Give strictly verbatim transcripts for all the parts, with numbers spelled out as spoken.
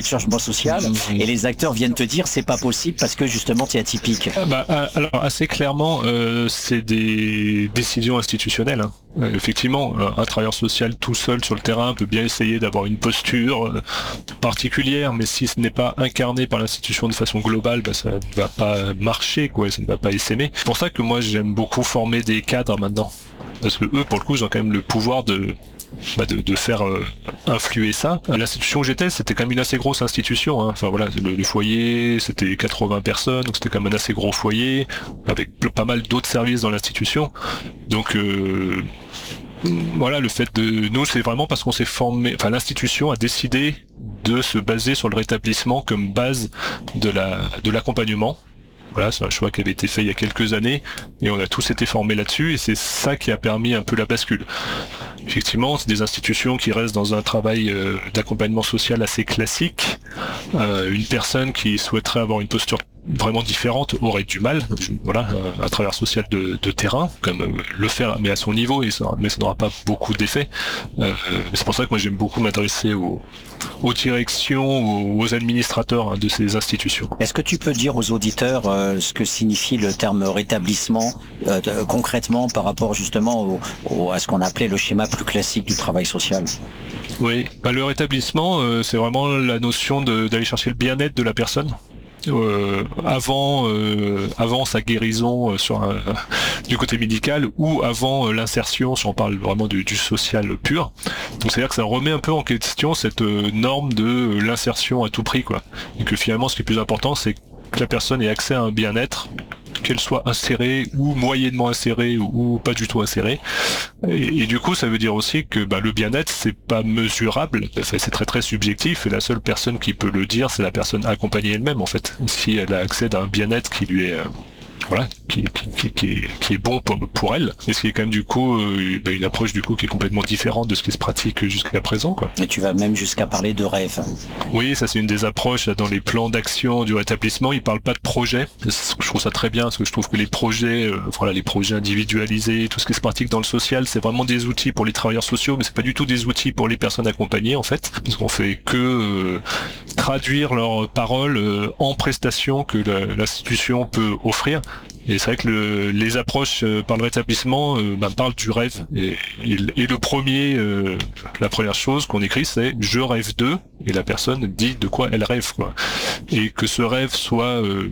changement social, et les acteurs viennent te dire c'est pas possible parce que justement tu es atypique. Ah bah, alors assez clairement, euh, c'est des décisions institutionnelles. Hein. Euh, effectivement, un travailleur social tout seul sur le terrain peut bien essayer d'avoir une posture euh, particulière, mais si ce n'est pas incarné par l'institution de façon globale, bah, ça ne va pas marcher, quoi, ça ne va pas essaimer. C'est pour ça que moi j'aime beaucoup former des cadres maintenant, parce que eux, pour le coup, ils ont quand même le pouvoir de Bah de, de faire euh, influer ça. L'institution où j'étais, c'était quand même une assez grosse institution. Hein. Enfin voilà, le, le foyer, c'était quatre-vingts personnes, donc c'était quand même un assez gros foyer, avec pas mal d'autres services dans l'institution. Donc euh, voilà, le fait de nous, c'est vraiment parce qu'on s'est formé. Enfin, l'institution a décidé de se baser sur le rétablissement comme base de la de l'accompagnement. Voilà, c'est un choix qui avait été fait il y a quelques années et on a tous été formés là-dessus et c'est ça qui a permis un peu la bascule. Effectivement, c'est des institutions qui restent dans un travail euh, d'accompagnement social assez classique. Euh, une personne qui souhaiterait avoir une posture vraiment différente aurait du mal, voilà, un travailleur social de, de terrain, comme euh, le faire, mais à son niveau, et ça, mais ça n'aura pas beaucoup d'effet. Euh, c'est pour ça que moi j'aime beaucoup m'adresser aux, aux directions, aux, aux administrateurs hein, de ces institutions. Est-ce que tu peux dire aux auditeurs euh, ce que signifie le terme rétablissement euh, de, concrètement par rapport justement au, au, à ce qu'on appelait le schéma plus classique du travail social? Oui, bah, le rétablissement, euh, c'est vraiment la notion de, d'aller chercher le bien-être de la personne. Euh, avant euh, avant sa guérison euh, sur un, du côté médical ou avant euh, l'insertion, si on parle vraiment du, du social pur. Donc c'est-à-dire que ça remet un peu en question cette euh, norme de euh, l'insertion à tout prix, quoi. Et que finalement ce qui est plus important, c'est que la personne ait accès à un bien-être, qu'elle soit insérée ou moyennement insérée ou, ou pas du tout insérée. Et, et du coup, ça veut dire aussi que bah, le bien-être, c'est pas mesurable, c'est très très subjectif, et la seule personne qui peut le dire, c'est la personne accompagnée elle-même, en fait. Si elle a accès à un bien-être qui lui est... Euh, voilà, qui, qui, qui, qui, est, qui est bon pour, pour elle, et ce qui est quand même du coup euh, bah, une approche du coup qui est complètement différente de ce qui se pratique jusqu'à présent, quoi. Et tu vas même jusqu'à parler de rêve. Oui, ça c'est une des approches dans les plans d'action du rétablissement. Ils parlent pas de projet. Je trouve ça très bien parce que je trouve que les projets, euh, voilà, les projets individualisés, tout ce qui se pratique dans le social, c'est vraiment des outils pour les travailleurs sociaux, mais c'est pas du tout des outils pour les personnes accompagnées en fait, parce qu'on fait que euh, traduire leurs paroles euh, en prestations que la, l'institution peut offrir. Et c'est vrai que le, les approches euh, par le rétablissement euh, bah, parlent du rêve. Et, et, et le premier, euh, la première chose qu'on écrit, c'est je rêve d'eux, et la personne dit de quoi elle rêve, quoi. Et que ce rêve soit euh,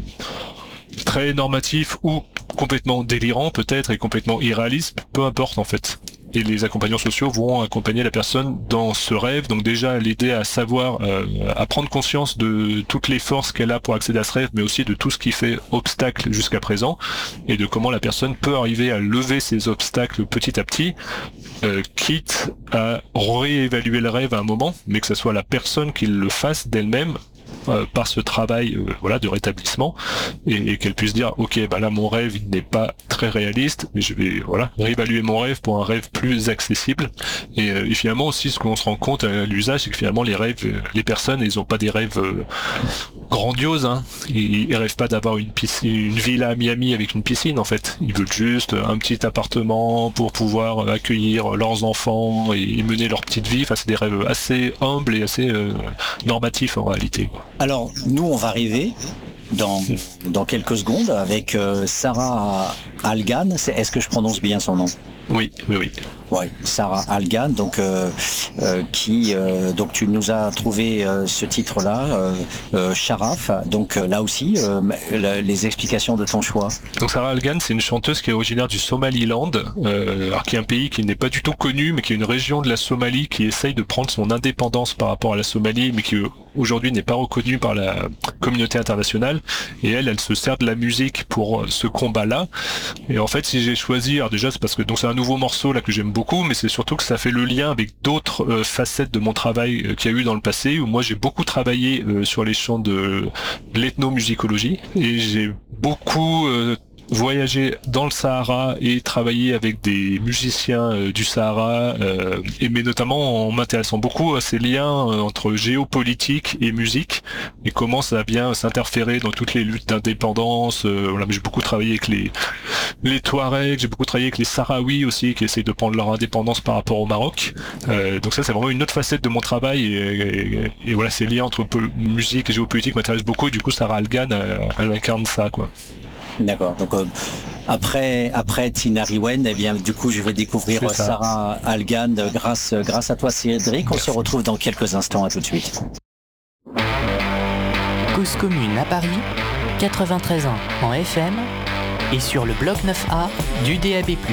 très normatif ou complètement délirant peut-être et complètement irréaliste, peu importe en fait. Et les accompagnants sociaux vont accompagner la personne dans ce rêve, donc déjà l'aider à savoir, euh, à prendre conscience de toutes les forces qu'elle a pour accéder à ce rêve, mais aussi de tout ce qui fait obstacle jusqu'à présent, et de comment la personne peut arriver à lever ces obstacles petit à petit, euh, quitte à réévaluer le rêve à un moment, mais que ce soit la personne qui le fasse d'elle-même, Euh, par ce travail euh, voilà de rétablissement et, et qu'elle puisse dire ok bah là mon rêve il n'est pas très réaliste mais je vais voilà réévaluer mon rêve pour un rêve plus accessible et, euh, et finalement aussi ce qu'on se rend compte à l'usage c'est que finalement les rêves euh, les personnes ils ont pas des rêves euh, grandioses hein. ils, ils rêvent pas d'avoir une piscine une villa à Miami avec une piscine en fait ils veulent juste un petit appartement pour pouvoir accueillir leurs enfants et, et mener leur petite vie enfin c'est des rêves assez humbles et assez euh, normatifs en réalité quoi. Alors, nous, on va arriver dans, dans quelques secondes avec euh, Sarah Algan. C'est, est-ce que je prononce bien son nom ? Oui, oui, oui. Ouais, Sarah Algan, donc euh, euh, qui, euh, donc tu nous as trouvé euh, ce titre-là, euh, euh, Sharaf. Donc euh, là aussi, euh, la, les explications de ton choix. Donc Sarah Algan, c'est une chanteuse qui est originaire du Somaliland, euh, alors qui est un pays qui n'est pas du tout connu, mais qui est une région de la Somalie qui essaye de prendre son indépendance par rapport à la Somalie, mais qui aujourd'hui n'est pas reconnue par la communauté internationale. Et elle, elle se sert de la musique pour ce combat-là. Et en fait, si j'ai choisi, alors déjà c'est parce que donc c'est un nouveau morceau là que j'aime beaucoup, mais c'est surtout que ça fait le lien avec d'autres euh, facettes de mon travail euh, qu'il y a eu dans le passé, où moi j'ai beaucoup travaillé euh, sur les champs de, de l'ethnomusicologie, et j'ai beaucoup euh, voyager dans le Sahara et travailler avec des musiciens euh, du Sahara, euh, et mais notamment en m'intéressant beaucoup à ces liens euh, entre géopolitique et musique et comment ça vient s'interférer dans toutes les luttes d'indépendance. Euh, voilà, j'ai beaucoup travaillé avec les les Touaregs, j'ai beaucoup travaillé avec les Sahraouis aussi qui essayent de prendre leur indépendance par rapport au Maroc. Euh, donc ça c'est vraiment une autre facette de mon travail et, et, et voilà, ces liens entre musique et géopolitique m'intéressent beaucoup et du coup Sarah Algan elle, elle incarne ça quoi. D'accord. Donc euh, après après Tinari Wen, eh bien du coup je vais découvrir Sarah Algan grâce grâce à toi Cédric. On Merci. Se retrouve dans quelques instants. À tout de suite. Cause commune à Paris, quatre-vingt-treize ans en F M et sur le bloc neuf A du D A B plus.